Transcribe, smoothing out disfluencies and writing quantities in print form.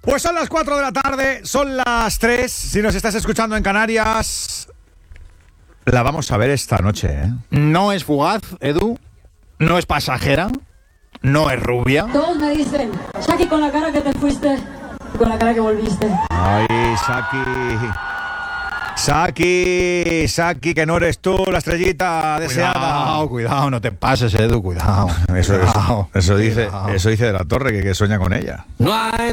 Pues son las 4 de la tarde, son las 3. Si nos estás escuchando en Canarias, la vamos a ver esta noche, ¿eh? No es fugaz, Edu. No es pasajera. No es rubia. Todos me dicen, Saki, con la cara que te fuiste y con la cara que volviste. Ay, Saki, que no eres tú la estrellita deseada. Cuidado, no te pases, Edu, cuidado. Eso dice De la Torre, que sueña con ella. No hay